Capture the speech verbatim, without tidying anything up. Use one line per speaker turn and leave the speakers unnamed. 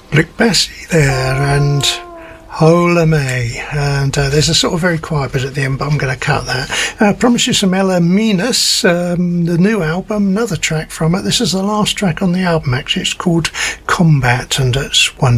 Blick Bessie there, and Hola May, and uh, there's a sort of very quiet bit at the end, but I'm going to cut that. I uh, promise you some Ella Minas, um, the new album, another track from it. This is the last track on the album, actually. It's called Combat, and it's wonderful.